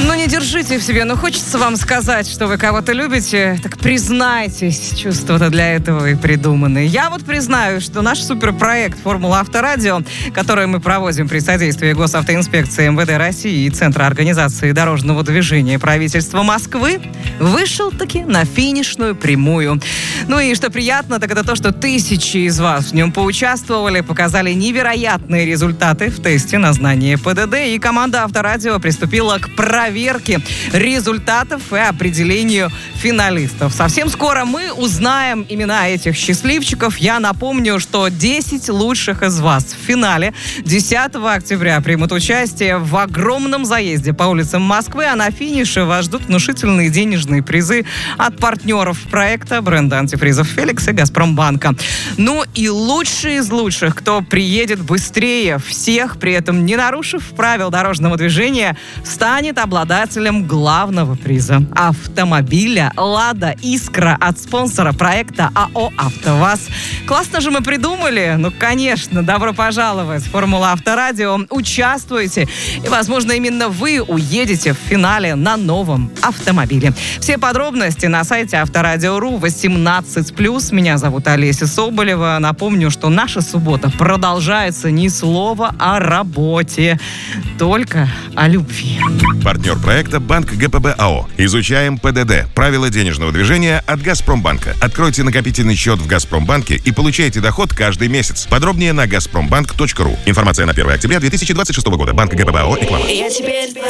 Ну, не держите в себе. Но хочется вам сказать, что вы кого-то любите. Так признайтесь. Чувства-то для этого и придуманы. Я вот признаю, что наш суперпроект «Формула Авторадио», который мы проводим при содействии Госавтоинспекции МВД России и Центра организации дорожного движения правительства Москвы, вышел-таки на финишную прямую. Ну и что приятно, так это то, что тысячи из вас в нем поучаствовали, показали невероятные результаты в тесте на знание ПДД, и команда Авторадио приступила к проверке результатов и определению финалистов. Совсем скоро мы узнаем имена этих счастливчиков. Я напомню, что 10 лучших из вас в финале 10 октября примут участие в огромном заезде по улицам Москвы, а на финише вас ждут внушительные денежные призы от партнеров проекта, бренда антифризов «Феликс» и «Газпромбанка». Ну и лучший из лучших, кто приедет быстрее всех, при этом не нарушив правил дорожного движения, станет обладателем главного приза – автомобиля «Лада Искра» от спонсора проекта АО «АвтоВАЗ». Классно же мы придумали? Ну, конечно, добро пожаловать в «Формула Авторадио». Участвуйте, и, возможно, именно вы уедете в финале на новом автомобиле. Все подробности на сайте Авторадио.ру 18+. Меня зовут Олеся Соболева. Напомню, что наша суббота продолжается ни слова о работе, только о любви. Партнер проекта «Банк ГПБ АО». Изучаем ПДД. Правила денежного движения от «Газпромбанка». Откройте накопительный счет в «Газпромбанке» и получайте доход каждый месяц. Подробнее на газпромбанк.ру. Информация на 1 октября 2026 года. Банк ГПБ АО. Реклама. Я теперь